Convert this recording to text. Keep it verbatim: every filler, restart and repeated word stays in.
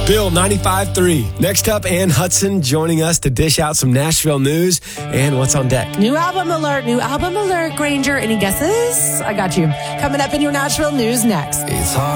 Bill ninety-five three. Next up, Ann Hudson joining us to dish out some Nashville news and what's on deck. New album alert, new album alert, Granger. Any guesses? I got you. Coming up in your Nashville news next. It's hard.